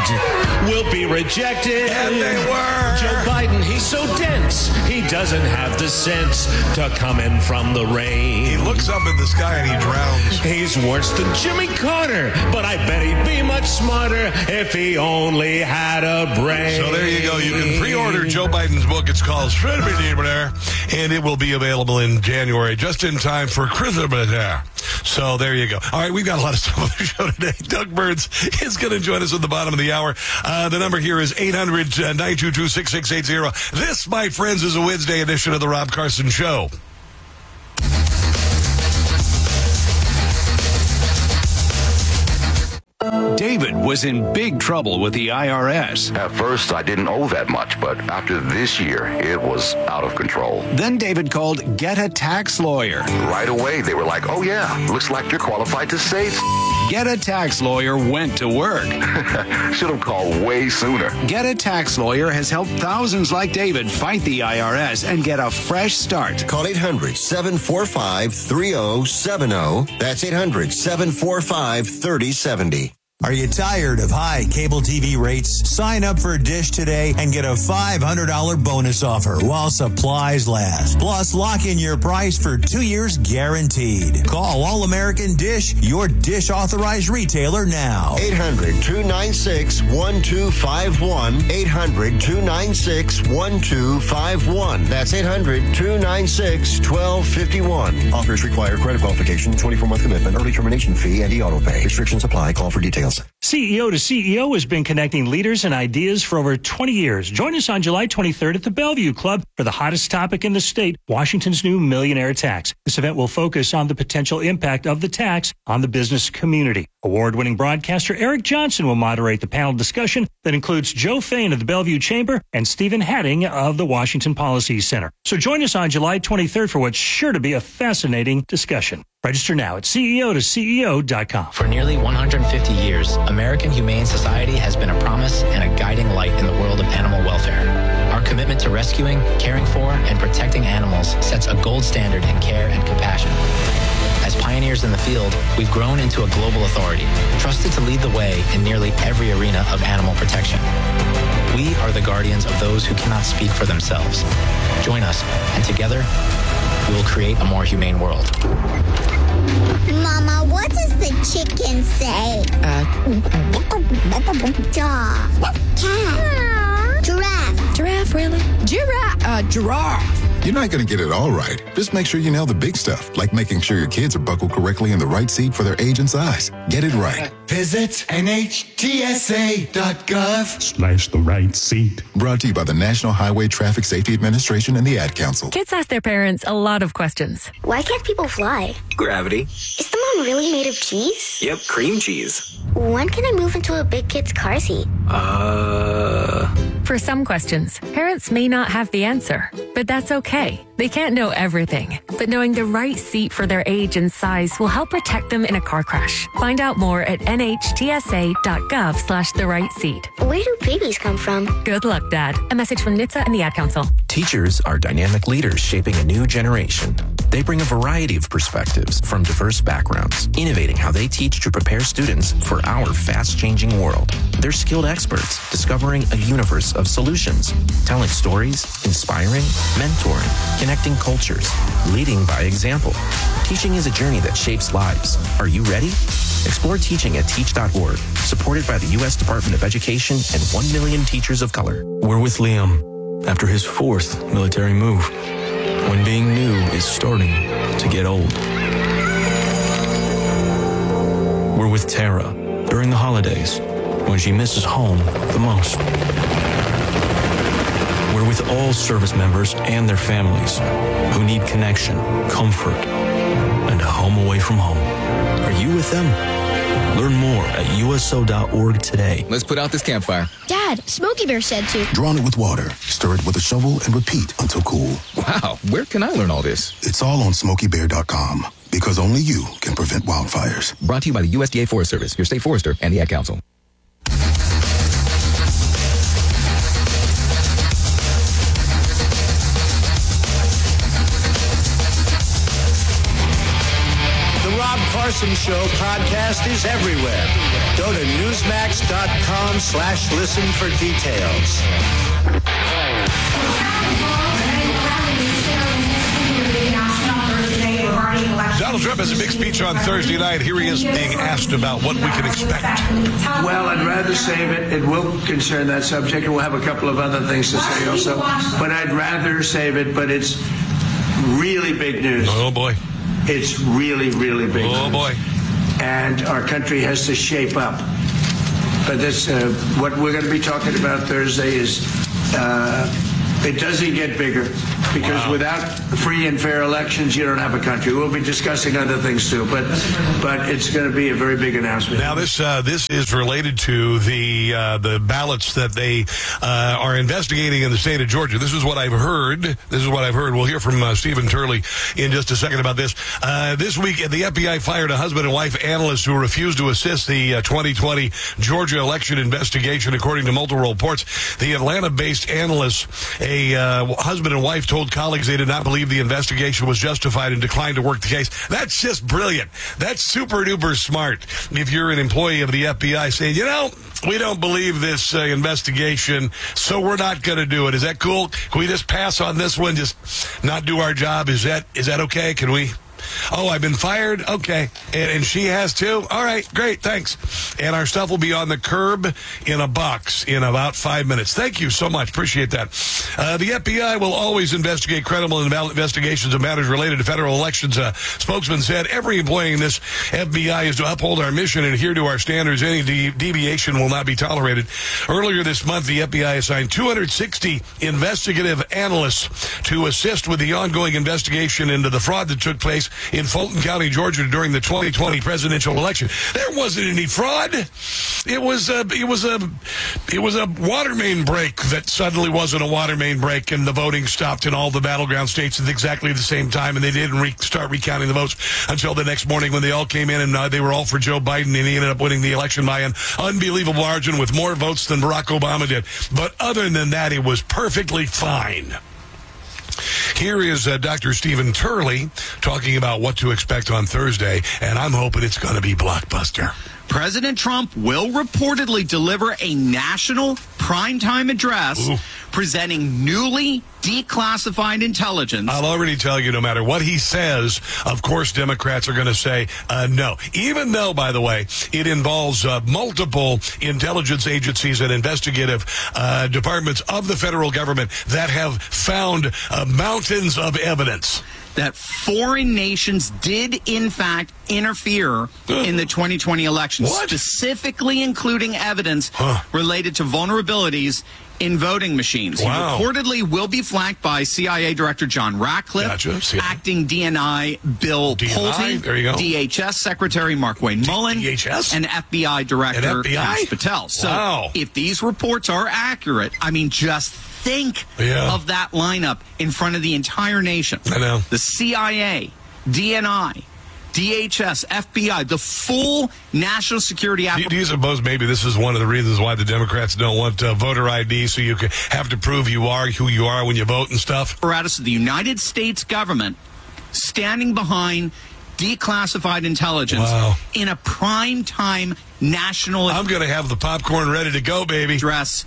will be rejected. And they were. Joe Biden, he's so dense, he doesn't have the sense to come in from the rain. He looks up in the sky and he drowns. He's worse than Jimmy Carter, but I bet he'd be much smarter if he only had a brain. So there you go. You can pre-order Joe Biden's book. It's called Shredder, and it will be available in January, just in time for Christmas. So there you go. All right, we've got a lot of stuff on the show today. Doug Burns is going to join us at the bottom of the hour. The number here is 800-922-6680. This, my friends, is a Wednesday edition of the Rob Carson Show. David was in big trouble with the IRS. At first, I didn't owe that much, but after this year, it was out of control. Then David called Get a Tax Lawyer. Right away, they were like, oh yeah, looks like you're qualified to save. Get a Tax Lawyer went to work. Should have called way sooner. Get a Tax Lawyer has helped thousands like David fight the IRS and get a fresh start. Call 800-745-3070. That's 800-745-3070. Are you tired of high cable TV rates? Sign up for Dish today and get a $500 bonus offer while supplies last. Plus, lock in your price for 2 years guaranteed. Call All American Dish, your Dish authorized retailer now. 800-296-1251. 800-296-1251. That's 800-296-1251. Offers require credit qualification, 24-month commitment, early termination fee, and e-auto pay. Restrictions apply. Call for details. CEO to CEO has been connecting leaders and ideas for over 20 years. Join us on July 23rd at the Bellevue Club for the hottest topic in the state, Washington's new millionaire tax. This event will focus on the potential impact of the tax on the business community. Award-winning broadcaster Eric Johnson will moderate the panel discussion that includes Joe Fain of the Bellevue Chamber and Stephen Hatting of the Washington Policy Center. So join us on July 23rd for what's sure to be a fascinating discussion. Register now at CEO2CEO.com. For nearly 150 years, American Humane Society has been a promise and a guiding light in the world of animal welfare. Our commitment to rescuing, caring for, and protecting animals sets a gold standard in care and compassion. As pioneers in the field, we've grown into a global authority, trusted to lead the way in nearly every arena of animal protection. We are the guardians of those who cannot speak for themselves. Join us, and together, we will create a more humane world. Mama, what does the chicken say? Dog. Cat. Giraffe. Giraffe, really? Giraffe. You're not going to get it all right. Just make sure you nail the big stuff, like making sure your kids are buckled correctly in the right seat for their age and size. Get it right. Visit NHTSA.gov/ the right seat. Brought to you by the National Highway Traffic Safety Administration and the Ad Council. Kids ask their parents a lot of questions. Why can't people fly? Gravity. Is the moon really made of cheese? Yep, cream cheese. When can I move into a big kid's car seat? For some questions, parents may not have the answer, but that's okay. They can't know everything, but knowing the right seat for their age and size will help protect them in a car crash. Find out more at NHTSA.gov/the right seat. Where do babies come from? Good luck, Dad. A message from NHTSA and the Ad Council. Teachers are dynamic leaders shaping a new generation. They bring a variety of perspectives from diverse backgrounds, innovating how they teach to prepare students for our fast-changing world. They're skilled experts discovering a universe of solutions, telling stories, inspiring, mentoring, connecting cultures, leading by example. Teaching is a journey that shapes lives. Are you ready? Explore teaching at teach.org, supported by the U.S. Department of Education and 1 million teachers of color. We're with Liam after his 4th military move, when being new is starting to get old. We're with Tara during the holidays, when she misses home the most. We're with all service members and their families who need connection, comfort, and a home away from home. Are you with them? Learn more at USO.org today. Let's put out this campfire. Dad, Smokey Bear said to. Drown it with water, stir it with a shovel, and repeat until cool. Wow, where can I learn all this? It's all on SmokeyBear.com, because only you can prevent wildfires. Brought to you by the USDA Forest Service, your state forester, and the Ad Council. Carson Show podcast is everywhere. Go to Newsmax.com/listen for details. Donald Trump has a big speech on Thursday night. Here he is being asked about what we can expect. Well, I'd rather save it. It will concern that subject, and we'll have a couple of other things to say also. But I'd rather save it, but it's really big news. Oh, boy. It's really, really big news. Oh, boy. And our country has to shape up. But this, what we're going to be talking about Thursday is it doesn't get bigger. Because without free and fair elections, you don't have a country. We'll be discussing other things too, but it's going to be a very big announcement. Now, this is related to the ballots that they are investigating in the state of Georgia. This is what I've heard. We'll hear from Stephen Turley in just a second about this. This week, the FBI fired a husband and wife analyst who refused to assist the 2020 Georgia election investigation, according to multiple reports. The Atlanta-based analysts, a husband and wife, told colleagues they did not believe the investigation was justified and declined to work the case. That's just brilliant. That's super duper smart. If you're an employee of the FBI saying, we don't believe this investigation, so we're not going to do it. Is that cool? Can we just pass on this one? Just not do our job? Is that okay? Can we? Oh, I've been fired? Okay. And she has too? All right, great, thanks. And our stuff will be on the curb in a box in about 5 minutes. Thank you so much. Appreciate that. The FBI will always investigate credible and valid investigations of matters related to federal elections. Spokesman said every employee in this FBI is to uphold our mission and adhere to our standards. Any deviation will not be tolerated. Earlier this month, the FBI assigned 260 investigative analysts to assist with the ongoing investigation into the fraud that took place in Fulton County, Georgia, during the 2020 presidential election. There wasn't any fraud. It was a water main break that suddenly wasn't a water main break, and the voting stopped in all the battleground states at exactly the same time, and they didn't start recounting the votes until the next morning when they all came in, and they were all for Joe Biden, and he ended up winning the election by an unbelievable margin with more votes than Barack Obama did. But other than that, it was perfectly fine. Here is Dr. Stephen Turley talking about what to expect on Thursday, and I'm hoping it's going to be blockbuster. President Trump will reportedly deliver a national primetime address presenting newly declassified intelligence. I'll already tell you, no matter what he says, of course, Democrats are going to say no. Even though, by the way, it involves multiple intelligence agencies and investigative departments of the federal government that have found mountains of evidence that foreign nations did, in fact, interfere in the 2020 election, specifically including evidence related to vulnerabilities in voting machines. Wow. He reportedly will be flanked by CIA Director John Ratcliffe, acting DNI Bill Pulte, DHS Secretary Mark Wayne Mullen, and FBI Director Kash Patel. So if these reports are accurate, I mean, just think of that lineup in front of the entire nation. I know. The CIA, DNI, DHS, FBI, the full national security apparatus. Do you suppose maybe this is one of the reasons why the Democrats don't want voter ID, so you can have to prove you are who you are when you vote and stuff? Apparatus of the United States government standing behind declassified intelligence in a prime time national. I'm going to have the popcorn ready to go, baby. Address.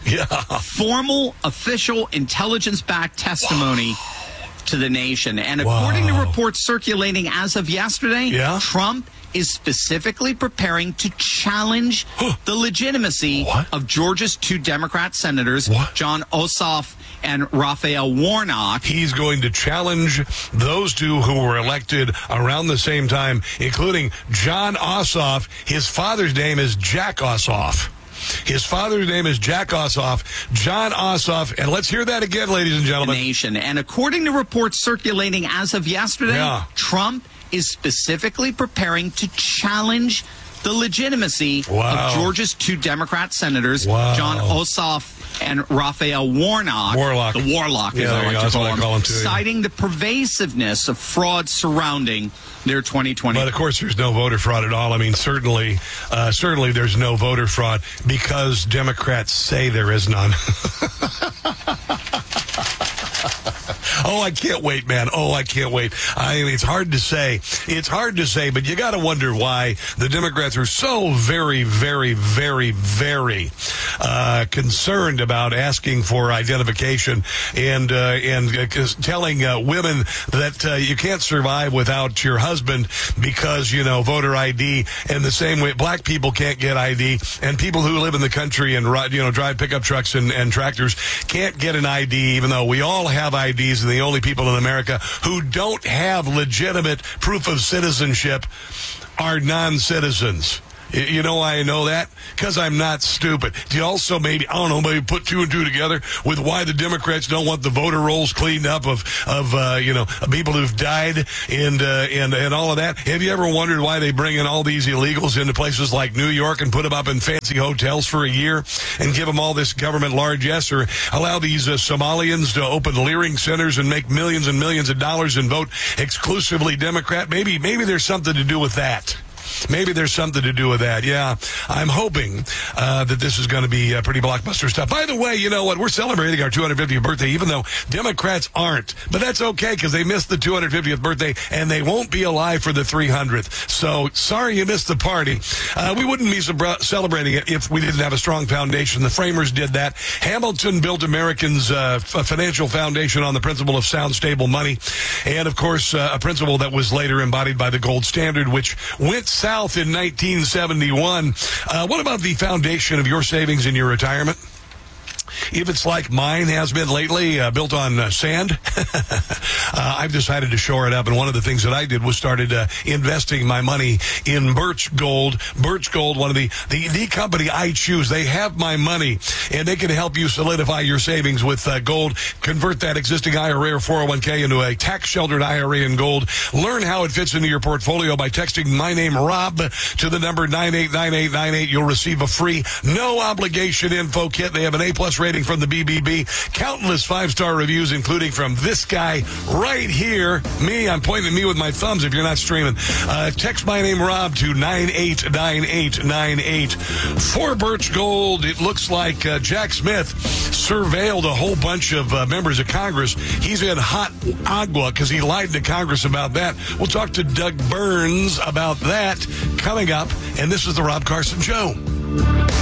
Formal, official, intelligence-backed testimony to the nation. And according to reports circulating as of yesterday, Trump is specifically preparing to challenge the legitimacy of Georgia's two Democrat senators, Jon Ossoff and Raphael Warnock. He's going to challenge those two who were elected around the same time, including Jon Ossoff. His father's name is Jack Ossoff. His father's name is Jack Ossoff, Jon Ossoff, and let's hear that again, ladies and gentlemen. Nation. And according to reports circulating as of yesterday, Trump is specifically preparing to challenge the legitimacy of Georgia's two Democrat senators, Jon Ossoff and Raphael Warnock. The Warlock, as I like to call him, citing the pervasiveness of fraud surrounding their 2020. But of course, there's no voter fraud at all. I mean, certainly there's no voter fraud because Democrats say there is none. Oh, I can't wait, man. Oh, I can't wait. I mean, it's hard to say. It's hard to say, but you got to wonder why the Democrats are so very, very, very, very concerned about asking for identification and telling women that you can't survive without your husband because, you know, voter ID, and the same way black people can't get ID, and people who live in the country and, you know, drive pickup trucks and tractors can't get an ID, even though we all have IDs, and the only people in America who don't have legitimate proof of citizenship are non-citizens. You know why I know that? Because I'm not stupid. Do you also maybe put two and two together with why the Democrats don't want the voter rolls cleaned up of people who've died and all of that? Have you ever wondered why they bring in all these illegals into places like New York and put them up in fancy hotels for a year and give them all this government largesse, or allow these Somalians to open leering centers and make millions and millions of dollars and vote exclusively Democrat? Maybe there's something to do with that. Maybe there's something to do with that. Yeah, I'm hoping that this is going to be pretty blockbuster stuff. By the way, you know what? We're celebrating our 250th birthday, even though Democrats aren't. But that's okay, because they missed the 250th birthday, and they won't be alive for the 300th. So, sorry you missed the party. We wouldn't be celebrating it if we didn't have a strong foundation. The framers did that. Hamilton built Americans' financial foundation on the principle of sound, stable money. And, of course, a principle that was later embodied by the gold standard, which went south in 1971. What about the foundation of your savings in your retirement? If it's like mine has been lately, built on sand, I've decided to shore it up. And one of the things that I did was started investing my money in Birch Gold. Birch Gold, one of the company I choose. They have my money, and they can help you solidify your savings with gold. Convert that existing IRA or 401k into a tax-sheltered IRA in gold. Learn how it fits into your portfolio by texting my name, Rob, to the number 989898. You'll receive a free, no-obligation info kit. They have an A+ rating from the BBB, countless 5-star reviews, including from this guy right here. I'm pointing at me with my thumbs if you're not streaming. Text my name, Rob, to 989898. For Birch Gold, it looks like Jack Smith surveilled a whole bunch of members of Congress. He's in hot agua because he lied to Congress about that. We'll talk to Doug Burns about that coming up, and this is the Rob Carson Show.